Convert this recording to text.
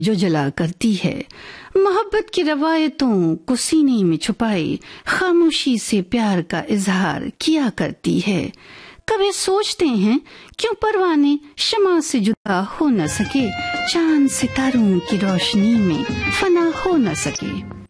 जो जला करती है। मोहब्बत की रवायतों को सीने में छुपाए खामोशी से प्यार का इजहार किया करती है। कभी सोचते हैं क्यों परवाने शमा से जुदा हो न सके, चांद सितारों की रोशनी में फना हो न सके।